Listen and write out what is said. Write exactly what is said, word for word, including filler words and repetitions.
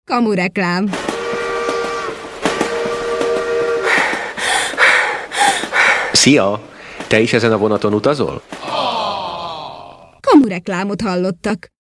Kamureklám. Szia! Te is ezen a vonaton utazol? Kamureklámot hallottak.